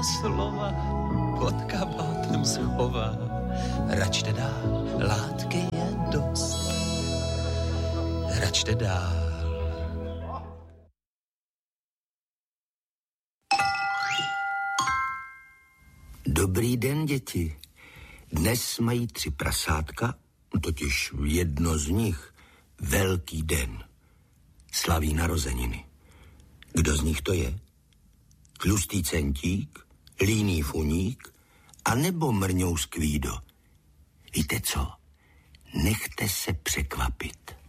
slova pod kabátem schová. Račte dál, látky je dost. Račte dál. Dobrý den, děti. Dnes mají 3 prasátka, totiž jedno z nich, velký den. Slaví narozeniny. Kdo z nich to je? Tlustý centík, líný funík, anebo mrňous Kvído? Víte co? Nechte se překvapit.